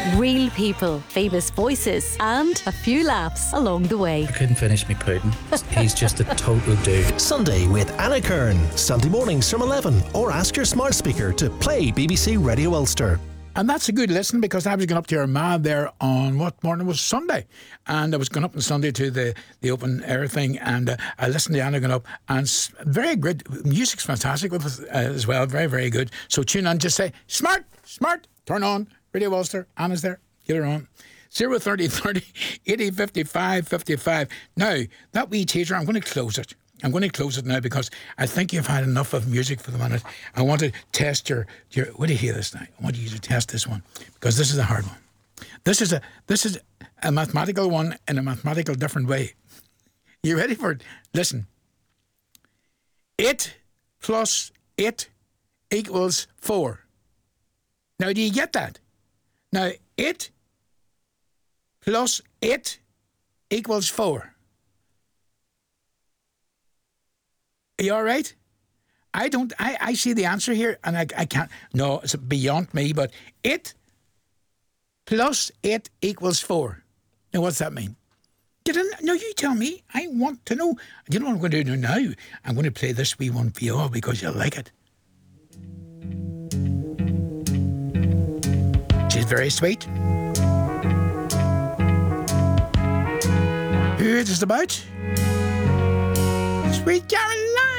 Real people, famous voices, and a few laughs along the way. I couldn't finish me pudding. He's just a total dude. Sunday with Anna Kern. Sunday mornings from 11. Or ask your smart speaker to play BBC Radio Ulster. And that's a good listen, because I was going up to your ma there on what morning? It was Sunday. And I was going up on Sunday to the open air thing, and I listened to Anna going up, and very good. Music's fantastic with as well. Very, very good. So tune on, just say, smart, turn on Radio Ulster. Anna's there. Get her on. 030 30 80 55 55. Now, that wee teaser, I'm going to close it. I'm going to close it now, because I think you've had enough of music for the minute. I want to test your what do you hear this now? I want you to test this one, because this is a hard one. This is a mathematical one in a mathematical different way. You ready for it? Listen. 8 plus 8 equals 4. Now, do you get that? Now, 8 plus 8 equals 4. Are you all right? I see the answer here, and I can't. No, it's beyond me, but 8 plus 8 equals 4. Now, what's that mean? No, you tell me. I want to know. You know what I'm going to do now? I'm going to play this wee one for you all, because you'll like it. She's very sweet. Who is this about? Sweet Caroline.